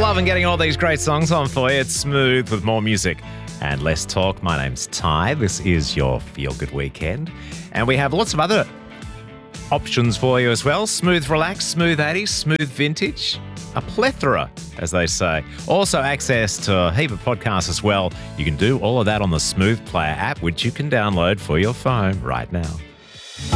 loving getting all these great songs on for you. It's Smooth with more music and less talk. My name's Ty. This is your Feel Good Weekend. And we have lots of other options for you as well. Smooth Relax, Smooth 80s, Smooth Vintage. A plethora, as they say. Also access to a heap of podcasts as well. You can do all of that on the Smooth Player app, which you can download for your phone right now.